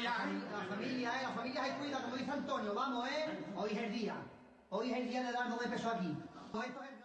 La familia se cuida, como dice Antonio, vamos, Hoy es el día. Hoy es el día de darnos de peso aquí. Esto es el